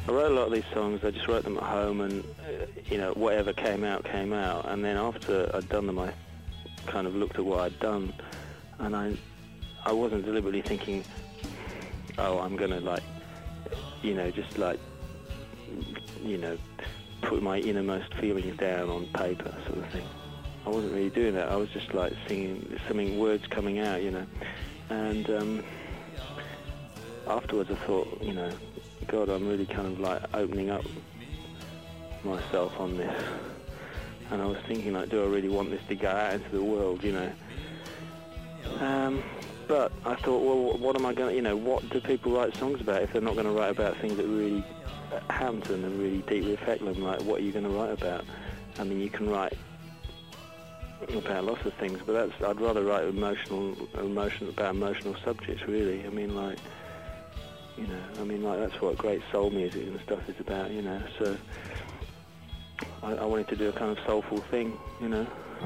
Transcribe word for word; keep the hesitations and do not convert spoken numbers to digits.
I wrote a lot of these songs. I just wrote them at home, and uh, you know, whatever came out came out. And then after I'd done them, I kind of looked at what I'd done, and I I wasn't deliberately thinking, oh, I'm gonna like, you know, just like, you know, put my innermost feelings down on paper, sort of thing. I wasn't really doing that. I was just like singing, something, words coming out, you know. And um, afterwards I thought, you know, God, I'm really kind of like opening up myself on this. And I was thinking, like, do I really want this to go out into the world, you know? Um, but I thought, well, what am I going to, you know, what do people write songs about if they're not going to write about things that really happen to them and really deeply affect them? Like, what are you going to write about? I mean, you can write about lots of things, but that's, I'd rather write emotional, emotional about emotional subjects, really. I mean, like, you know, I mean, like, that's what great soul music and stuff is about, you know. So I, I wanted to do a kind of soulful thing, you know.